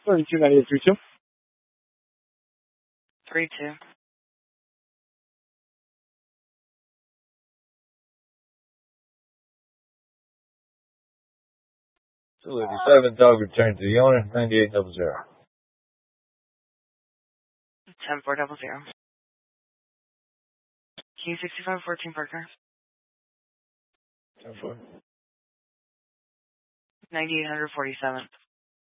329832. 32. Facility 7, dog return to the owner, 9800. 10400. King 6514 Parker. 10-4. 9847.